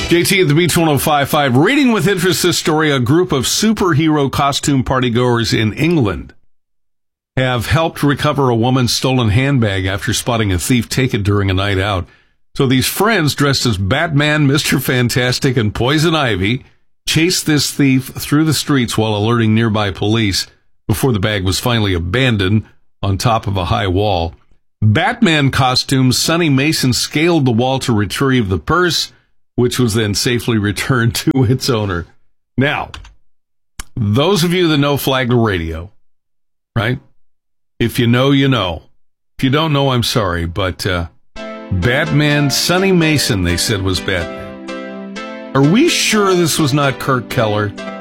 JT at the Beach 105.5. Reading with interest this story, a group of superhero costume partygoers in England have helped recover a woman's stolen handbag after spotting a thief take it during a night out. So these friends dressed as Batman, Mr. Fantastic, and Poison Ivy chased this thief through the streets while alerting nearby police before the bag was finally abandoned on top of a high wall. Batman costume, Sonny Mason scaled the wall to retrieve the purse, which was then safely returned to its owner. Now, those of you that know Flagler Radio, right? If you know, you know. If you don't know, I'm sorry, but Batman, Sonny Mason, they said was Batman. Are we sure this was not Kirk Keller?